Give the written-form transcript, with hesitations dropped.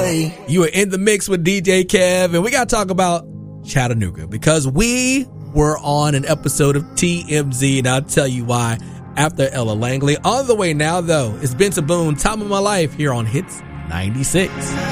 way. You are in the mix with DJ Kev, and we got to talk about Chattanooga because we were on an episode of TMZ, and I'll tell you why after Ella Langley. On the way now, though, it's Benson Boone, Time of My Life, here on Hits 96.